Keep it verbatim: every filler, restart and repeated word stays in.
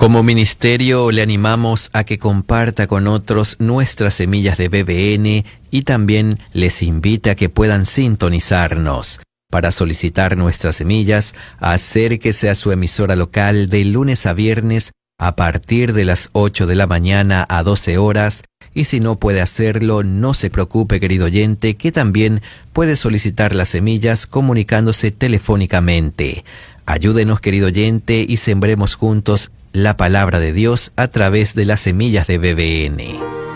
Como ministerio le animamos a que comparta con otros nuestras semillas de B B N y también les invita a que puedan sintonizarnos. Para solicitar nuestras semillas, acérquese a su emisora local de lunes a viernes a partir de las ocho de la mañana a doce horas, y si no puede hacerlo, no se preocupe, querido oyente, que también puede solicitar las semillas comunicándose telefónicamente. Ayúdenos, querido oyente, y sembremos juntos la palabra de Dios a través de las semillas de B B N.